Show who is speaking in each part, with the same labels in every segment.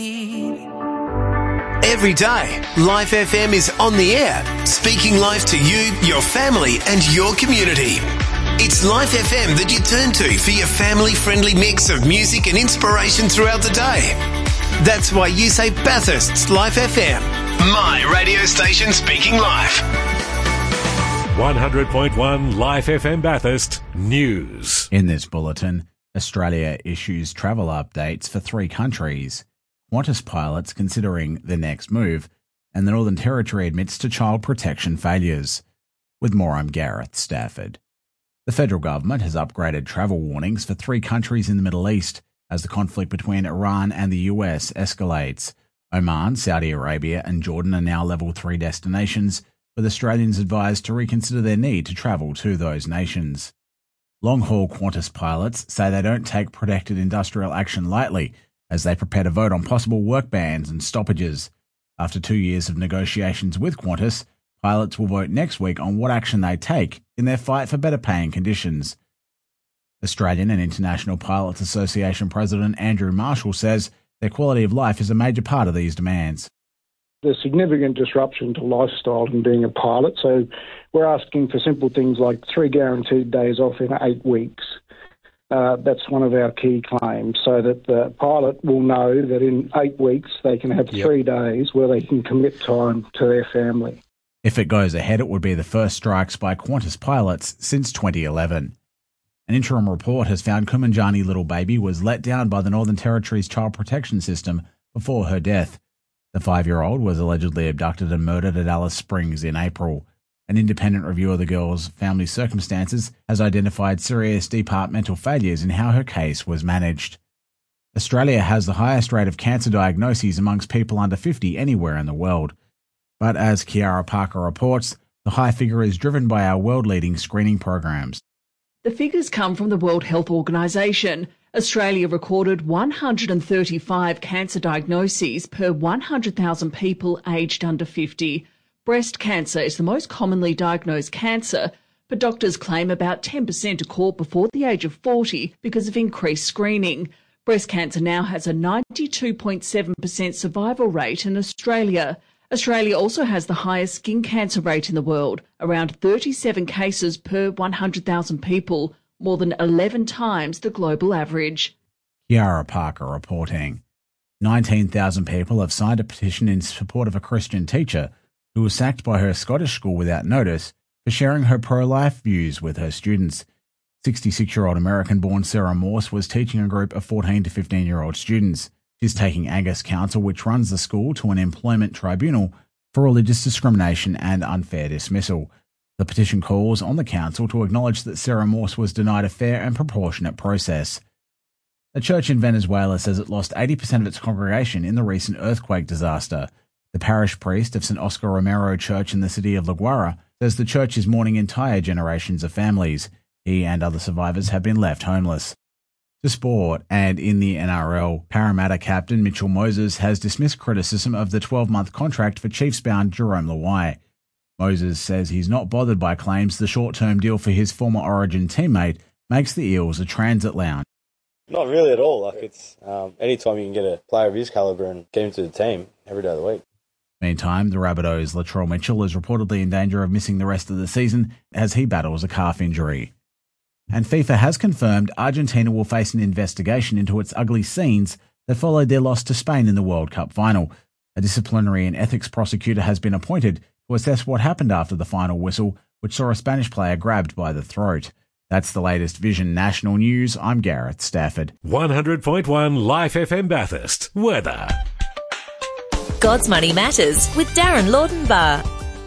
Speaker 1: Every day, Life FM is on the air, speaking life to you, your family and your community. It's Life FM that you turn to for your family-friendly mix of music and inspiration throughout the day. That's why you say Bathurst's Life FM, my radio station speaking life.
Speaker 2: 100.1 Life FM Bathurst News.
Speaker 3: In this bulletin, Australia issues travel updates for 3 countries. Qantas pilots considering the next move, and the Northern Territory admits to child protection failures. With more, I'm Gareth Stafford. The federal government has upgraded travel warnings for 3 countries in the Middle East as the conflict between Iran and the US escalates. Oman, Saudi Arabia and Jordan are now level 3 destinations, with Australians advised to reconsider their need to travel to those nations. Long-haul Qantas pilots say they don't take protected industrial action lightly as they prepare to vote on possible work bans and stoppages. After 2 years of negotiations with Qantas, pilots will vote next week on what action they take in their fight for better paying conditions. Australian and International Pilots Association President Andrew Marshall says their quality of life is a major part of these demands.
Speaker 4: There's significant disruption to lifestyle in being a pilot, so we're asking for simple things like 3 guaranteed days off in 8 weeks. That's one of our key claims, so that the pilot will know that in 8 weeks they can have 3 days where they can commit time to their family.
Speaker 3: If it goes ahead, it would be the first strikes by Qantas pilots since 2011. An interim report has found Kumanjani Little Baby was let down by the Northern Territory's child protection system before her death. The 5-year-old was allegedly abducted and murdered at Alice Springs in April. An independent review of the girl's family circumstances has identified serious departmental failures in how her case was managed. Australia has the highest rate of cancer diagnoses amongst people under 50 anywhere in the world. But as Kiara Parker reports, the high figure is driven by our world-leading screening programs.
Speaker 5: The figures come from the World Health Organization. Australia recorded 135 cancer diagnoses per 100,000 people aged under 50. Breast cancer is the most commonly diagnosed cancer, but doctors claim about 10% are caught before the age of 40 because of increased screening. Breast cancer now has a 92.7% survival rate in Australia. Australia also has the highest skin cancer rate in the world, around 37 cases per 100,000 people, more than 11 times the global average.
Speaker 3: Kiara Parker reporting. 19,000 people have signed a petition in support of a Christian teacher who was sacked by her Scottish school without notice for sharing her pro-life views with her students. 66-year-old American-born Sarah Morse was teaching a group of 14 to 15-year-old students. She's taking Angus Council, which runs the school, to an employment tribunal for religious discrimination and unfair dismissal. The petition calls on the council to acknowledge that Sarah Morse was denied a fair and proportionate process. A church in Venezuela says it lost 80% of its congregation in the recent earthquake disaster. The parish priest of St. Oscar Romero Church in the city of La Guaira says the church is mourning entire generations of families. He and other survivors have been left homeless. To sport, and in the NRL, Parramatta captain Mitchell Moses has dismissed criticism of the 12-month contract for Chiefs-bound Jerome Luai. Moses says he's not bothered by claims the short-term deal for his former Origin teammate makes the Eels a transit lounge.
Speaker 6: Not really at all. It's anytime you can get a player of his calibre and get him to the team, every day of the week.
Speaker 3: Meantime, the Rabbitohs' Latrell Mitchell is reportedly in danger of missing the rest of the season as he battles a calf injury. And FIFA has confirmed Argentina will face an investigation into its ugly scenes that followed their loss to Spain in the World Cup final. A disciplinary and ethics prosecutor has been appointed to assess what happened after the final whistle, which saw a Spanish player grabbed by the throat. That's the latest Vision National News. I'm Gareth Stafford.
Speaker 2: 100.1 Life FM Bathurst. Weather.
Speaker 7: God's Money Matters with Darren Laudenbar.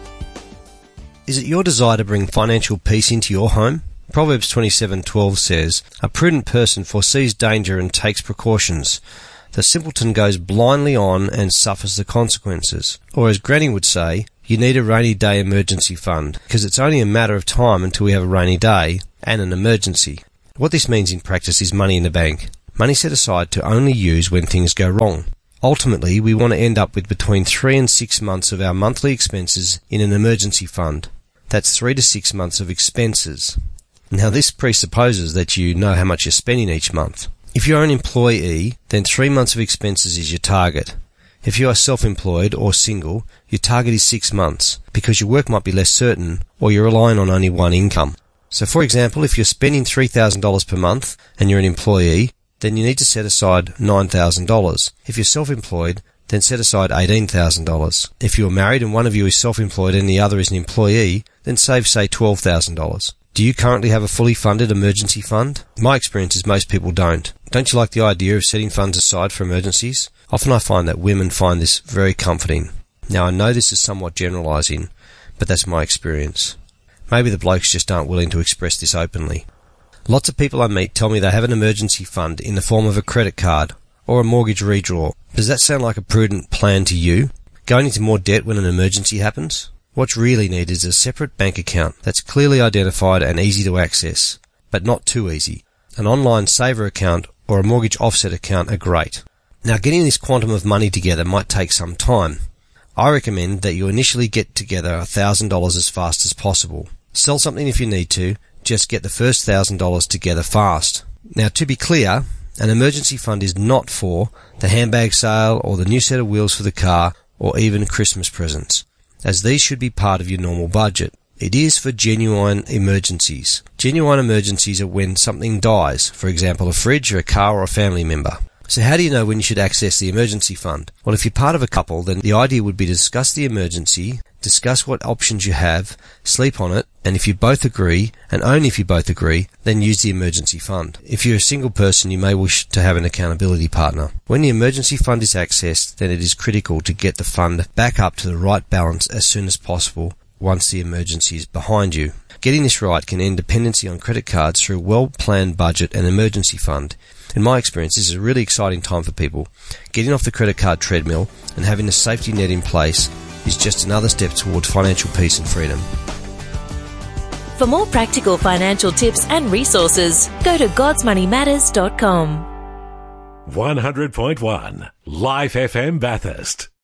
Speaker 8: Is it your desire to bring financial peace into your home? Proverbs 27:12 says, "A prudent person foresees danger and takes precautions. The simpleton goes blindly on and suffers the consequences." Or as Granny would say, you need a rainy day emergency fund, because it's only a matter of time until we have a rainy day and an emergency. What this means in practice is money in the bank. Money set aside to only use when things go wrong. Ultimately, we want to end up with between 3 and 6 months of our monthly expenses in an emergency fund. That's 3 to 6 months of expenses. Now, this presupposes that you know how much you're spending each month. If you are an employee, then 3 months of expenses is your target. If you are self-employed or single, your target is 6 months, because your work might be less certain or you're relying on only one income. So for example, if you're spending $3,000 per month and you're an employee, then you need to set aside $9,000. If you're self-employed, then set aside $18,000. If you're married and one of you is self-employed and the other is an employee, then save, say, $12,000. Do you currently have a fully funded emergency fund? My experience is most people don't. Don't you like the idea of setting funds aside for emergencies? Often I find that women find this very comforting. Now I know this is somewhat generalising, but that's my experience. Maybe the blokes just aren't willing to express this openly. Lots of people I meet tell me they have an emergency fund in the form of a credit card or a mortgage redraw. Does that sound like a prudent plan to you? Going into more debt when an emergency happens? What's really needed is a separate bank account that's clearly identified and easy to access, but not too easy. An online saver account or a mortgage offset account are great. Now, getting this quantum of money together might take some time. I recommend that you initially get together $1,000 as fast as possible. Sell something if you need to, just get the first $1,000 together fast. Now, to be clear, an emergency fund is not for the handbag sale or the new set of wheels for the car or even Christmas presents, as these should be part of your normal budget. It is for genuine emergencies. Genuine emergencies are when something dies, for example a fridge or a car or a family member. So how do you know when you should access the emergency fund? Well, if you're part of a couple, then the idea would be to discuss the emergency, discuss what options you have, sleep on it, and if you both agree, and only if you both agree, then use the emergency fund. If you're a single person, you may wish to have an accountability partner. When the emergency fund is accessed, then it is critical to get the fund back up to the right balance as soon as possible once the emergency is behind you. Getting this right can end dependency on credit cards through a well-planned budget and emergency fund. In my experience, this is a really exciting time for people. Getting off the credit card treadmill and having a safety net in place is just another step toward financial peace and freedom.
Speaker 7: For more practical financial tips and resources, go to godsmoneymatters.com.
Speaker 2: 100.1 Life FM Bathurst.